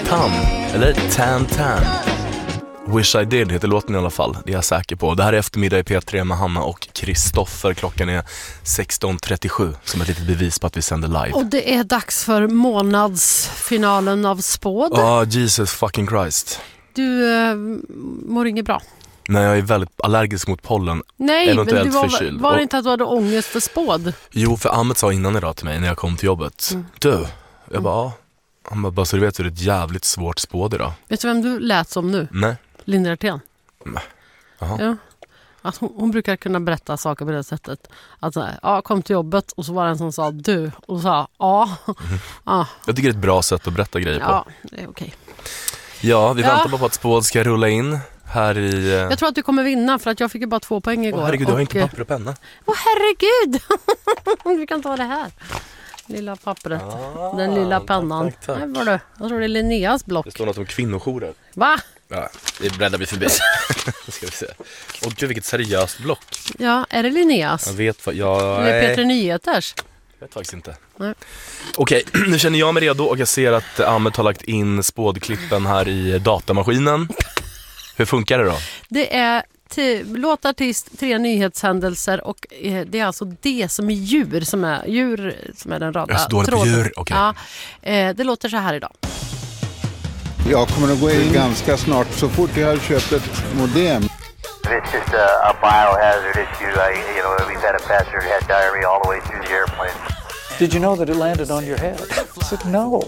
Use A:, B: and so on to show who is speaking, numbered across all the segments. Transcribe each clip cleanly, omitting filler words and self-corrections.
A: Tam, eller Tan. Wish I Did heter låten i alla fall, det är jag säker på. Det här är eftermiddag i P3 med Hanna och Kristoffer. Klockan är 16:37 som ett litet bevis på att vi sänder live.
B: Och det är dags för månadsfinalen av Spåd.
A: Ja, Jesus fucking Christ.
B: Du mår inget bra.
A: Nej, jag är väldigt allergisk mot pollen.
B: Nej,
A: eventuellt
B: men du
A: förkyld.
B: var det inte att du hade ångest för Spåd?
A: Jo, för Ahmed sa innan idag till mig när jag kom till jobbet. Du, jag bara, ja. Han bara, så du vet hur det är ett jävligt svårt spåd idag.
B: Vet du vem du lät som nu?
A: Nej.
B: Linda Artén.
A: Jaha.
B: Ja. Att hon brukar kunna berätta saker på det sättet. Att så här, ja, kom till jobbet och så var det en som sa du och sa ja. Ja.
A: Jag tycker det är ett bra sätt att berätta grejer på.
B: Ja, det är okej.
A: Ja, vi väntar bara på att spåd ska rulla in här i...
B: Jag tror att du kommer vinna för att jag fick ju bara 2 poäng igår.
A: Herregud, du har inte papper och penna.
B: Herregud! Vi kan ta det här. Lilla pappret. Den lilla pennan.
A: Tack.
B: Här var det. Jag tror det är Linneas block.
A: Det står något om kvinnojourer.
B: Va?
A: Ja, det bräddar vi förbi. Ska vi se. Och gud, vilket seriöst block.
B: Ja, är det Linneas?
A: Jag vet vad jag...
B: Eller Peter Nyheters?
A: Jag vet faktiskt inte.
B: Nej.
A: Okej, nu känner jag mig redo och jag ser att Ahmed har lagt in spådklippen här i datamaskinen. Hur funkar det då?
B: Det är låtartist, 3 nyhetshändelser och det är alltså det som är djur som är den röda
A: Jag står på djur, okej.
B: Ja, det låter så här idag.
C: Jag kommer att gå in ganska snart så fort jag har köpt ett modem.
D: It's just a biohazard issue. We've had a passenger who had diarrhea all the way through the airplane.
E: Did you know that it landed on your head? I said no.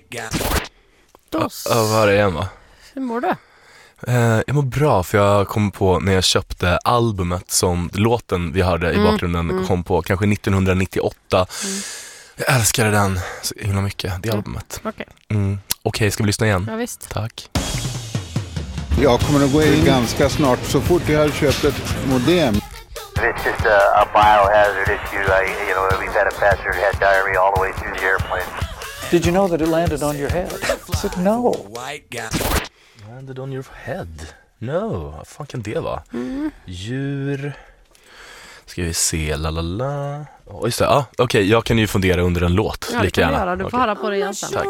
A: Vad är det igen, va?
B: Hur mår du?
A: Jag mår bra för jag kom på när jag köpte albumet som låten vi hörde i bakgrunden kom på kanske 1998. Jag älskade den så himla mycket, det albumet. Okej, ska vi lyssna igen?
B: Ja, visst.
A: Tack.
C: Jag kommer att gå in ganska snart så fort jag har köpt ett modem.
D: It's just a biohazard issue. We've had a passenger who had diarrhea all the way through the airplane.
E: Did you know that it landed on your head? I said no.
A: Landed on your head. No, vad fan kan det vara? Djur. Ska vi se, lalala. Just det, okej, jag kan ju fundera under en låt.
B: Ja,
A: lika
B: det kan
A: gärna.
B: du göra. Du får höra på det igen sen.
A: Tack.